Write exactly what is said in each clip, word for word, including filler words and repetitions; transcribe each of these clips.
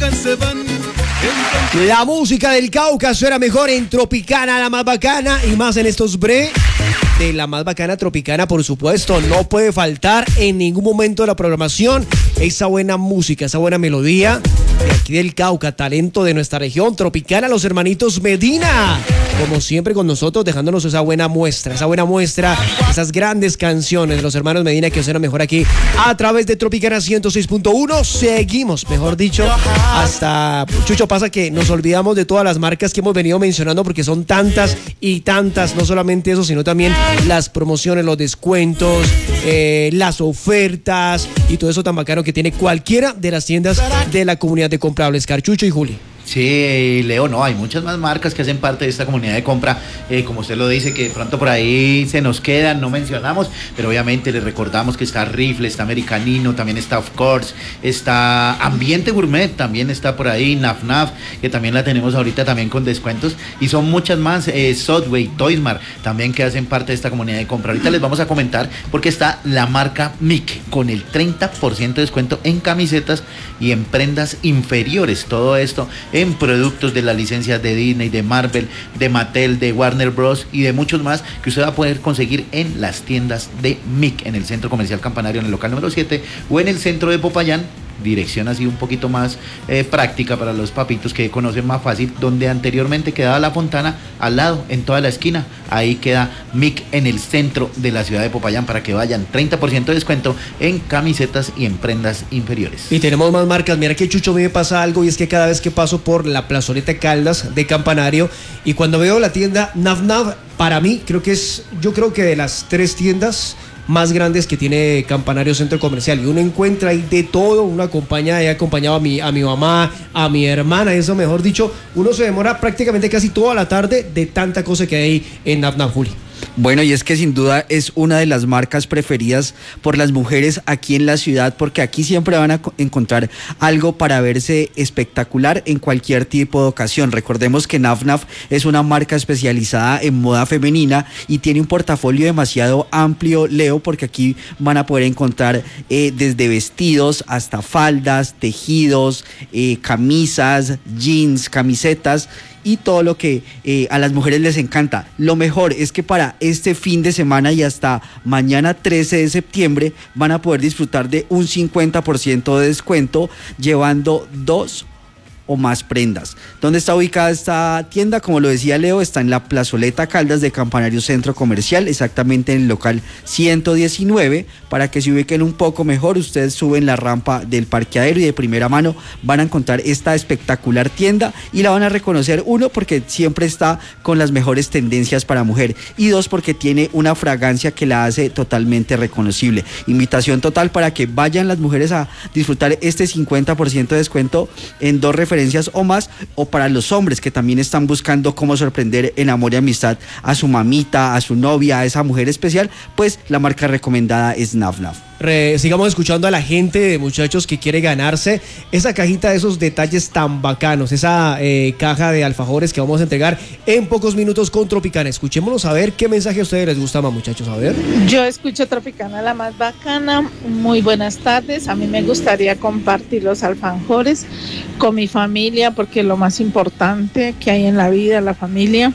llegan se van. Entonces... La música del Cauca suena mejor en Tropicana, la más bacana, y más en estos bre de la más bacana Tropicana, por supuesto. No puede faltar en ningún momento de la programación esa buena música, esa buena melodía de aquí del Cauca, talento de nuestra región. Tropicana, los hermanitos Medina, como siempre con nosotros, dejándonos esa buena muestra, esa buena muestra, esas grandes canciones de los hermanos Medina que suenan mejor aquí a través de Tropicana ciento seis punto uno. Seguimos, mejor dicho, hasta, Chucho, pasa que nos olvidamos de todas las marcas que hemos venido mencionando porque son tantas y tantas, no solamente eso, sino también las promociones, los descuentos, eh, las ofertas y todo eso tan bacano que tiene cualquiera de las tiendas de la comunidad de comprables. Carchucho y Juli. Sí, Leo, no, hay muchas más marcas que hacen parte de esta comunidad de compra, eh, como usted lo dice, que de pronto por ahí se nos quedan, no mencionamos, pero obviamente les recordamos que está Rifle, está Americanino, también está Of Course, está Ambiente Gourmet, también está por ahí, Naf Naf, que también la tenemos ahorita también con descuentos, y son muchas más, eh, Subway, Toysmart, también que hacen parte de esta comunidad de compra. Ahorita les vamos a comentar porque está la marca M I C con el treinta por ciento de descuento en camisetas y en prendas inferiores, todo esto en productos de la licencia de Disney, de Marvel, de Mattel, de Warner Bros. Y de muchos más que usted va a poder conseguir en las tiendas de M I C, en el Centro Comercial Campanario, en el local número siete, o en el centro de Popayán, dirección así un poquito más eh, práctica para los papitos que conocen más fácil, donde anteriormente quedaba la Fontana, al lado, en toda la esquina, ahí queda M I C en el centro de la ciudad de Popayán, para que vayan, treinta por ciento de descuento en camisetas y en prendas inferiores. Y tenemos más marcas. Mira que, Chucho, a mí me pasa algo, y es que cada vez que paso por la plazoleta Caldas de Campanario y cuando veo la tienda Naf Naf, para mí creo que es, yo creo que de las tres tiendas más grandes que tiene Campanario Centro Comercial, y uno encuentra ahí de todo. Uno acompaña, he acompañado a mi, a mi mamá, a mi hermana, eso mejor dicho, uno se demora prácticamente casi toda la tarde de tanta cosa que hay en Naf Naf, Juli. Bueno, y es que sin duda es una de las marcas preferidas por las mujeres aquí en la ciudad, porque aquí siempre van a encontrar algo para verse espectacular en cualquier tipo de ocasión. Recordemos que Naf Naf es una marca especializada en moda femenina y tiene un portafolio demasiado amplio, Leo, porque aquí van a poder encontrar eh, desde vestidos hasta faldas, tejidos, eh, camisas, jeans, camisetas y todo lo que eh, a las mujeres les encanta. Lo mejor es que para este fin de semana y hasta mañana trece de septiembre van a poder disfrutar de un cincuenta por ciento de descuento llevando dos o más prendas. ¿Dónde está ubicada esta tienda? Como lo decía Leo, está en la plazoleta Caldas de Campanario Centro Comercial, exactamente en el local ciento diecinueve. Para que se ubiquen un poco mejor, ustedes suben la rampa del parqueadero y de primera mano van a encontrar esta espectacular tienda y la van a reconocer, uno, porque siempre está con las mejores tendencias para mujer, y dos, porque tiene una fragancia que la hace totalmente reconocible. Invitación total para que vayan las mujeres a disfrutar este cincuenta por ciento de descuento en dos referencias o más, o para los hombres que también están buscando cómo sorprender en amor y amistad a su mamita, a su novia, a esa mujer especial, pues la marca recomendada es Naf Naf. Re, sigamos escuchando a la gente, muchachos, que quiere ganarse esa cajita de esos detalles tan bacanos, esa eh, caja de alfajores que vamos a entregar en pocos minutos con Tropicana. Escuchémonos a ver qué mensaje a ustedes les gusta más, muchachos, a ver. Yo escucho Tropicana, la más bacana. Muy buenas tardes. A mí me gustaría compartir los alfajores con mi familia, porque es lo más importante que hay en la vida, la familia.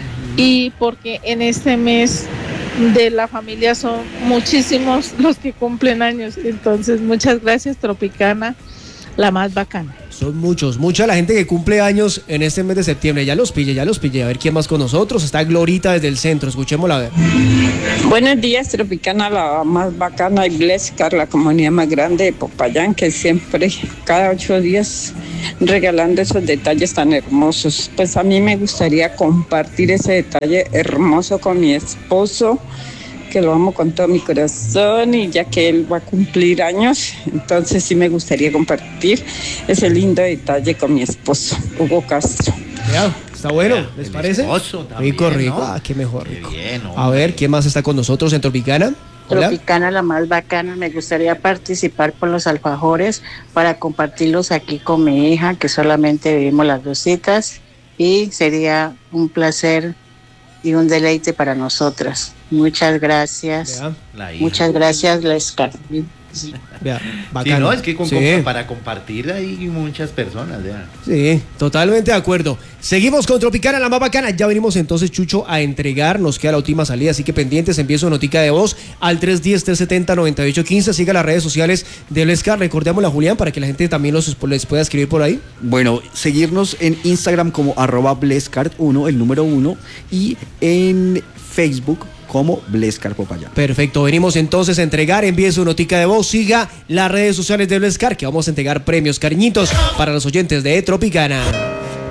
Y porque en este mes de la familia son muchísimos los que cumplen años. Entonces, muchas gracias, Tropicana, la más bacana. Son muchos, mucha la gente que cumple años en este mes de septiembre. Ya los pille, ya los pille. A ver quién más con nosotros. Está Glorita desde el centro. Escuchémosla a ver. Buenos días, Tropicana, la más bacana, Iglesia, la comunidad más grande de Popayán, que siempre, cada ocho días, regalando esos detalles tan hermosos. Pues a mí me gustaría compartir ese detalle hermoso con mi esposo, que lo amo con todo mi corazón, y ya que él va a cumplir años, entonces sí me gustaría compartir ese lindo detalle con mi esposo, Hugo Castro. Ya, está bueno, ¿les parece? También, rico, rico, ¿no? ah, qué mejor, rico. Qué bien, ¿no? A ver, ¿quién más está con nosotros en Tropicana? Hola. Tropicana, la más bacana. Me gustaría participar por los alfajores para compartirlos aquí con mi hija, que solamente vivimos las dos citas, y sería un placer y un deleite para nosotras. Muchas gracias. Muchas gracias, Lescar. Vea, Sí, bacano. no, es que con, Sí. con- para compartir hay muchas personas, ya. Sí, totalmente de acuerdo. Seguimos con Tropicana, la más bacana. Ya venimos entonces, Chucho, a entregar. Nos queda la última salida, así que pendientes. Envíe su notica de voz al tres uno cero, tres siete cero, nueve ocho uno cinco. Siga las redes sociales de Blescar. Recordémosla, Julián, para que la gente también los, les pueda escribir por ahí. Bueno, seguirnos en Instagram como arroba blescart uno, el número uno, y en Facebook como Blescar Popayán. Perfecto, venimos entonces a entregar. Envíe su notica de voz. Siga las redes sociales de Blescar, que vamos a entregar premios cariñitos para los oyentes de Tropicana.